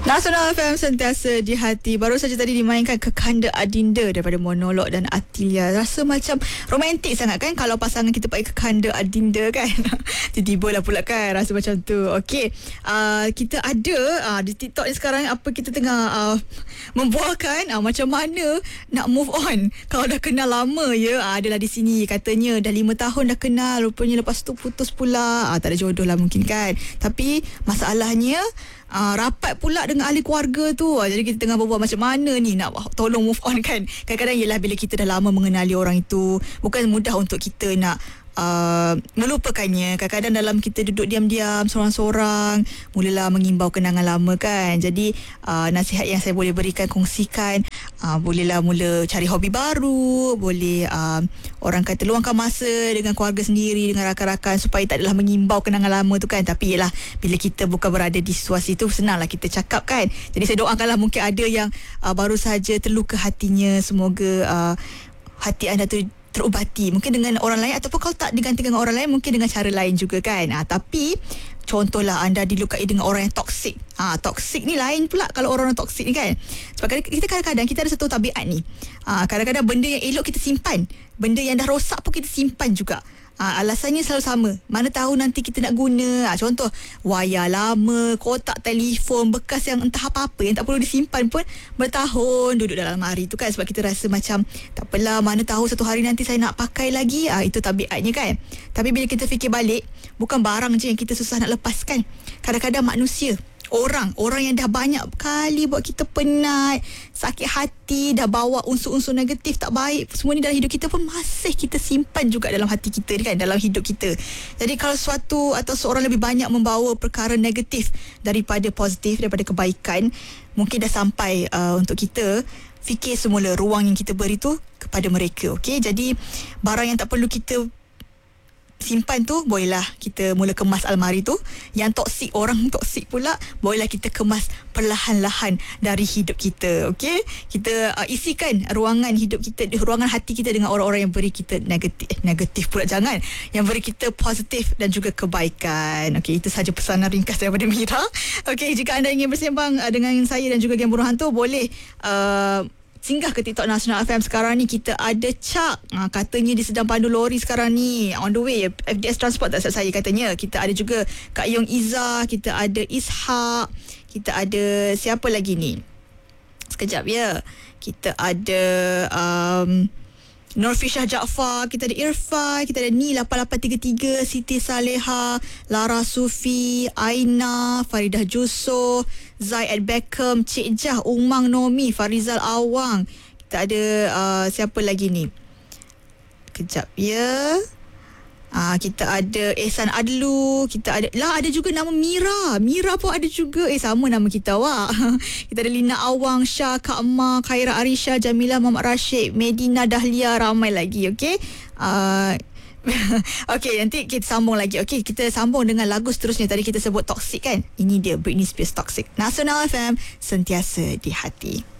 Nasional FM sentiasa di hati. Baru saja tadi dimainkan Kekanda Adinda daripada Monolog dan Atilia. Rasa macam romantik sangat kan kalau pasangan kita pakai Kekanda Adinda kan. Tiba-tiba lah pula kan rasa macam tu. Okey, kita ada di TikTok ni sekarang apa kita tengah membualkan macam mana nak move on kalau dah kenal lama ya. Adalah di sini katanya dah 5 tahun dah kenal, rupanya lepas tu putus pula. Tak ada jodoh lah mungkin kan. Tapi masalahnya rapat pula dengan ahli keluarga tu. Jadi kita tengah berbual macam mana ni nak tolong move on kan. Kadang-kadang ialah bila kita dah lama mengenali orang itu, bukan mudah untuk kita nak melupakannya. Kadang-kadang dalam kita duduk diam-diam seorang-seorang, mulalah mengimbau kenangan lama kan. Jadi nasihat yang saya boleh berikan, kongsikan, bolehlah mula cari hobi baru, boleh orang kata luangkan masa dengan keluarga sendiri, dengan rakan-rakan, supaya tak adalah mengimbau kenangan lama tu kan. Tapi ialah bila kita bukan berada di situasi tu, senanglah kita cakap kan. Jadi saya doakanlah mungkin ada yang baru saja terluka hatinya, semoga hati anda tu terubati, mungkin dengan orang lain, ataupun kalau tak diganti dengan orang lain, mungkin dengan cara lain juga kan. Tapi contohlah anda dilukai dengan orang yang toksik. Toksik ni lain pula kalau orang toksik ni kan. Sebab kita kadang-kadang kita ada satu tabiat ni. Kadang-kadang benda yang elok kita simpan, benda yang dah rosak pun kita simpan juga. Alasannya selalu sama, mana tahu nanti kita nak guna. Contoh wayar lama, kotak telefon bekas yang entah apa-apa yang tak perlu disimpan pun bertahun duduk dalam lemari tu kan. Sebab kita rasa macam tak apalah, mana tahu satu hari nanti saya nak pakai lagi. Itu tabiatnya kan. Tapi bila kita fikir balik, bukan barang je yang kita susah nak lepaskan. Kadang-kadang manusia, Orang yang dah banyak kali buat kita penat, sakit hati, dah bawa unsur-unsur negatif tak baik, semua ni dalam hidup kita pun masih kita simpan juga dalam hati kita kan, dalam hidup kita. Jadi kalau suatu atau seorang lebih banyak membawa perkara negatif daripada positif, daripada kebaikan, mungkin dah sampai untuk kita fikir semula ruang yang kita beri tu kepada mereka. Okey, jadi barang yang tak perlu kita simpan tu, bolehlah kita mula kemas almari tu. Yang toksik, orang toksik pula, bolehlah kita kemas perlahan-lahan dari hidup kita. Okey, kita isikan ruangan hidup kita, ruangan hati kita dengan orang-orang yang beri kita negatif pula jangan, yang beri kita positif dan juga kebaikan. Okey, itu sahaja pesanan ringkas daripada Mira. Okey, jika anda ingin bersembang dengan saya dan juga Geng Burung Hantu, boleh singgah ke TikTok Nasional FM. Sekarang ni kita ada Chak, katanya dia sedang pandu lori sekarang ni, on the way FDS Transport, tak silap saya katanya. Kita ada juga Kak Yong Izzah, kita ada Ishak, kita ada siapa lagi ni, sekejap ya, kita ada Norfisha Jaafar, kita ada Irfan, kita ada Ni 8833, Siti Saleha, Lara Sufi, Aina, Faridah Jusoh, Zaid Beckham, Cik Jah, Umang Nomi, Farizal Awang. Kita ada siapa lagi ni? Kejap ya. Kita ada Ehsan Adlu, kita ada juga nama Mira pun ada juga. Sama nama kita awak. Kita ada Lina Awang, Syah, Kak Ma, Khaira Arisha, Jamilah, Muhammad Rashid, Medina Dahlia, ramai lagi. Okey, okey, nanti kita sambung lagi. Okey, kita sambung dengan lagu seterusnya. Tadi kita sebut toxic kan, ini dia Britney Spears, Toxic. Nasional FM, sentiasa di hati.